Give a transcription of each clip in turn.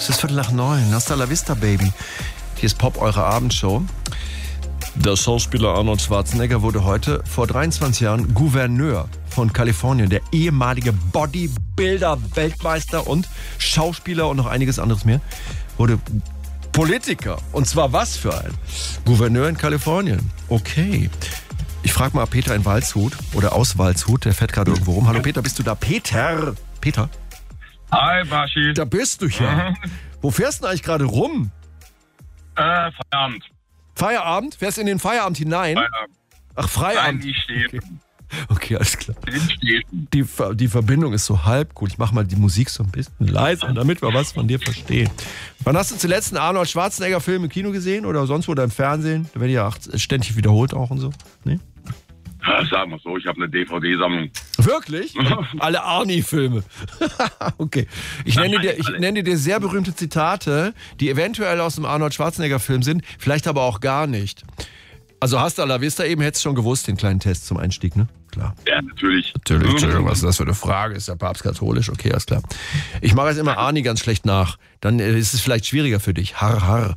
Es ist 8:45. Hasta la vista, Baby. Hier ist Pop, eure Abendshow. Der Schauspieler Arnold Schwarzenegger wurde heute vor 23 Jahren Gouverneur von Kalifornien. Der ehemalige Bodybuilder, Weltmeister und Schauspieler und noch einiges anderes mehr wurde Politiker. Und zwar was für ein Gouverneur in Kalifornien. Okay. Ich frage mal Peter in Waldshut oder aus Waldshut. Der fährt gerade irgendwo rum. Hallo Peter, bist du da? Peter? Hi, Baschi. Da bist du ja. Wo fährst du denn eigentlich gerade rum? Feierabend. Feierabend? Fährst du in den Feierabend hinein? Feierabend. Ach, Feierabend. Nein, ich stehe. Okay, alles klar. Die Verbindung ist so halb gut. Ich mach mal die Musik so ein bisschen leiser, damit wir was von dir verstehen. Wann hast du zuletzt einen Arnold Schwarzenegger-Film im Kino gesehen oder sonst wo oder im Fernsehen? Da werden ja auch ständig wiederholt auch und so. Nee? Ja, sag mal so, ich habe eine DVD-Sammlung. Wirklich? Alle Arnie-Filme. Okay. Ich nenne dir sehr berühmte Zitate, die eventuell aus dem Arnold Schwarzenegger-Film sind, vielleicht aber auch gar nicht. Also Hasta la Vista eben, hättest du schon gewusst, den kleinen Test zum Einstieg, ne? Klar. Ja, natürlich. Natürlich, Entschuldigung, was ist das für eine Frage? Ist der Papst katholisch? Okay, alles klar. Ich mache jetzt immer Arnie ganz schlecht nach. Dann ist es vielleicht schwieriger für dich. Harr, harr.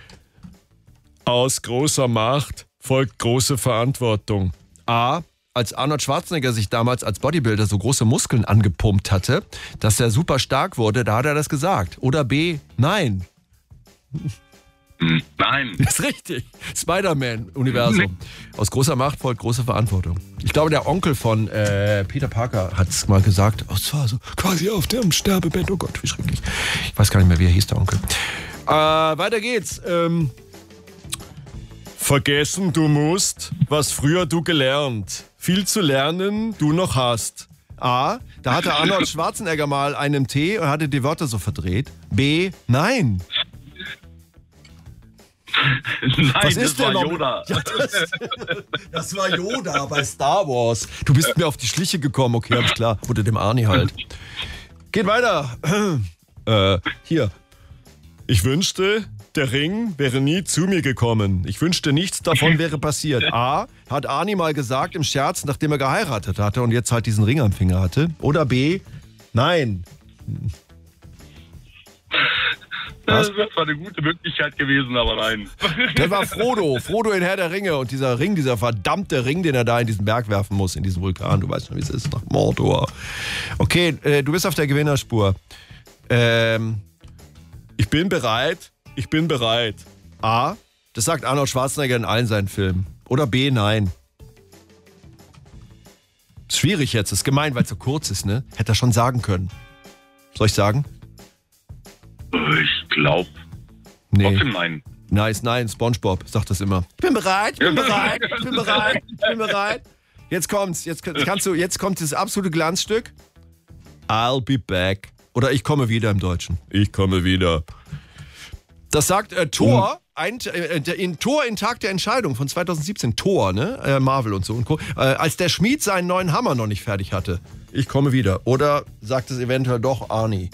Aus großer Macht folgt große Verantwortung. A. Als Arnold Schwarzenegger sich damals als Bodybuilder so große Muskeln angepumpt hatte, dass er super stark wurde, da hat er das gesagt. Oder B. Nein. Nein. Das ist richtig. Spider-Man-Universum. Aus großer Macht folgt große Verantwortung. Ich glaube, der Onkel von Peter Parker hat es mal gesagt. Oh, es war so quasi auf dem Sterbebett. Oh Gott, wie schrecklich. Ich weiß gar nicht mehr, wie er hieß, der Onkel. Weiter geht's. Vergessen du musst, was früher du gelernt. Viel zu lernen du noch hast. A. Da hatte Arnold Schwarzenegger mal einen Tee und hatte die Wörter so verdreht. B. Nein. Nein, Was ist das denn war noch? Yoda. Ja, das war Yoda bei Star Wars. Du bist mir auf die Schliche gekommen. Okay, alles klar. Wurde dem Arnie halt. Geht weiter. Hier. Ich wünschte, der Ring wäre nie zu mir gekommen. Ich wünschte, nichts davon wäre passiert. A. Hat Arnie mal gesagt im Scherz, nachdem er geheiratet hatte und jetzt halt diesen Ring am Finger hatte. Oder B. Nein. Das wäre zwar eine gute Möglichkeit gewesen, aber nein. Der war Frodo in Herr der Ringe und dieser Ring, dieser verdammte Ring, den er da in diesen Berg werfen muss, in diesen Vulkan, du weißt schon, wie es ist, nach Mordor. Okay, du bist auf der Gewinnerspur. Ich bin bereit. A, das sagt Arnold Schwarzenegger in allen seinen Filmen. Oder B, nein. Ist schwierig jetzt, ist gemein, weil es so kurz ist, ne? Hätte er schon sagen können. Soll ich sagen? Ich glaube. Nee. Trotzdem nein. Nein, SpongeBob sagt das immer. Ich bin bereit. Jetzt kommt's. Jetzt kommt das absolute Glanzstück. I'll be back. Oder ich komme wieder im Deutschen. Ich komme wieder. Das sagt Thor, in Thor in Tag der Entscheidung von 2017. Thor, ne? Marvel und so und Co. Als der Schmied seinen neuen Hammer noch nicht fertig hatte. Ich komme wieder. Oder sagt es eventuell doch Arnie?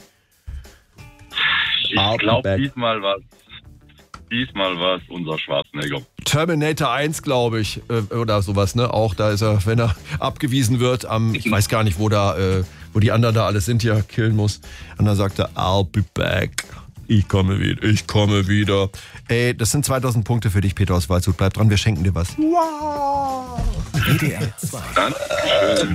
Ich glaube, diesmal war es unser Schwarzenegger. Terminator 1, glaube ich, oder sowas, ne? Auch da ist er, wenn er abgewiesen wird, ich weiß gar nicht, wo die anderen da alles sind, die er killen muss. Und dann sagt er, I'll be back. Ich komme wieder. Ey, das sind 2000 Punkte für dich, Peter aus Waldshut. Bleib dran, wir schenken dir was. Wow! WDR 2. Dankeschön.